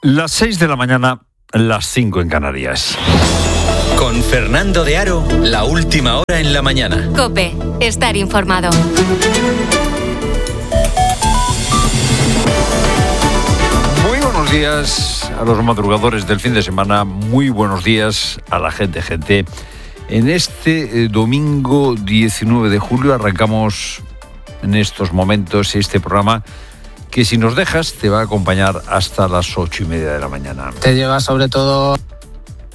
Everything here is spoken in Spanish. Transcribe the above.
Las 6 de la mañana, las 5 en Canarias. Con Fernando de Aro, la última hora en la mañana. COPE, estar informado. Muy buenos días a los madrugadores del fin de semana. Muy buenos días a la gente. En este domingo 19 de julio arrancamos en estos momentos este programa que, si nos dejas, te va a acompañar hasta las 8:30 de la mañana. Te llega sobre todo